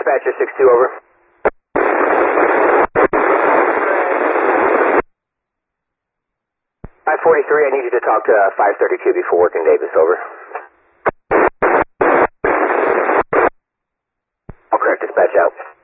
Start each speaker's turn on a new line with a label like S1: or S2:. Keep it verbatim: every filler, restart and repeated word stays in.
S1: Dispatcher six two, over. five forty-three, I need you to talk to uh, five thirty-two before working Davis, over. I'll correct dispatch out.